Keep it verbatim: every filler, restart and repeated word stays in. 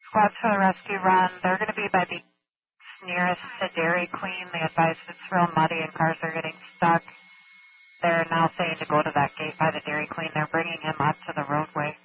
Squad to the rescue run. They're going to be by the nearest to Dairy Queen. They advise it's real muddy and cars are getting stuck. They're now saying to go to that gate by the Dairy Queen. They're bringing him up to the roadway.